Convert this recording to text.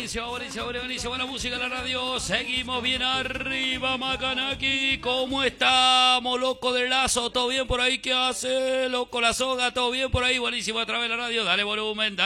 buenísimo la música en la radio. Seguimos bien arriba, Macanaki. ¿Cómo estamos, loco del lazo? ¿Todo bien por ahí? ¿Qué hace, loco la soga? ¿Todo bien por ahí? Buenísimo a través de la radio. Dale volumen, dale.